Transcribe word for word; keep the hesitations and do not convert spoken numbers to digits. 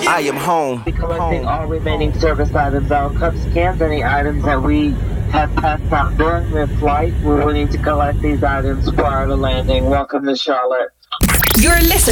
I am home. Be collecting Home. all remaining service items, our cups, cans, any items that we have passed out during the flight. We're willing to collect these items prior to landing. Welcome to Charlotte. You're listening.